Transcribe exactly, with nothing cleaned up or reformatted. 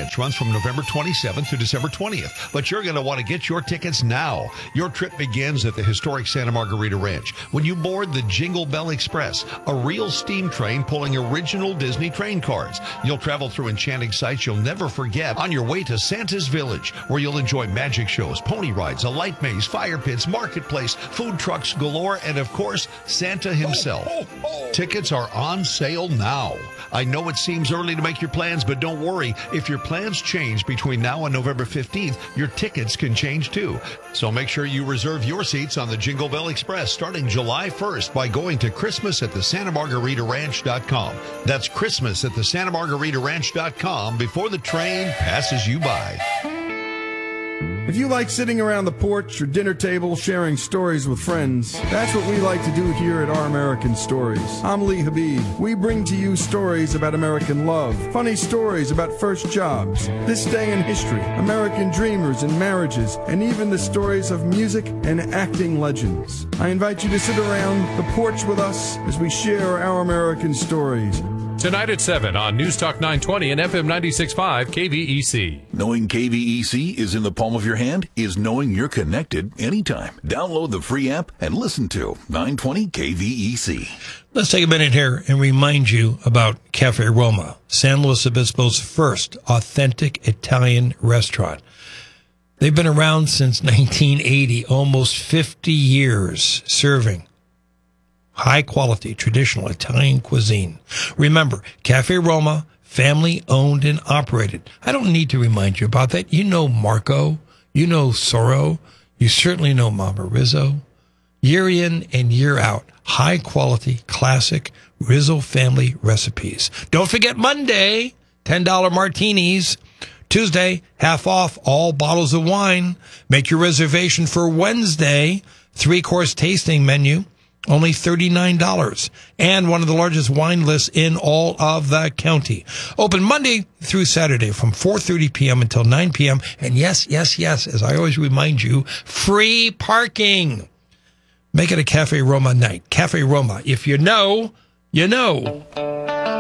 Ranch runs from November twenty-seventh to December twentieth, but you're going to want to get your tickets now. Your trip begins at the historic Santa Margarita Ranch when you board the Jingle Bell Express, a real steam train pulling original Disney train cars. You'll travel through enchanting sights you'll never forget on your way to Santa's Village, where you'll enjoy magic shows, pony rides, a light maze, fire pits, marketplace, food trucks galore, and of course, Santa himself. Oh, oh, oh. Tickets are on sale now. I know it seems early to make your plans, but don't worry. If your plans change between now and November fifteenth, your tickets can change too. So make sure you reserve your seats on the Jingle Bell Express starting July first by going to Christmas at the Santa Margarita Ranch dot com. That's Christmas at the Santa Margarita Ranch dot com before the train passes you by. If you like sitting around the porch or dinner table sharing stories with friends, that's what we like to do here at Our American Stories. I'm Lee Habib. We bring to you stories about American love, funny stories about first jobs, this day in history, American dreamers and marriages, and even the stories of music and acting legends. I invite you to sit around the porch with us as we share Our American Stories. Tonight at seven on News Talk nine twenty and F M ninety-six point five K V E C. Knowing K V E C is in the palm of your hand is knowing you're connected anytime. Download the free app and listen to nine twenty K V E C. Let's take a minute here and remind you about Cafe Roma, San Luis Obispo's first authentic Italian restaurant. They've been around since nineteen eighty, almost fifty years serving high-quality, traditional Italian cuisine. Remember, Cafe Roma, family-owned and operated. I don't need to remind you about that. You know Marco. You know Soro. You certainly know Mama Rizzo. Year in and year out, high-quality, classic Rizzo family recipes. Don't forget Monday, ten dollars martinis. Tuesday, half off all bottles of wine. Make your reservation for Wednesday, three-course tasting menu. Only thirty-nine dollars, and one of the largest wine lists in all of the county. Open Monday through Saturday from four thirty p.m. until nine p.m. And yes, yes, yes, as I always remind you, free parking. Make it a Cafe Roma night. Cafe Roma. If you know, you know.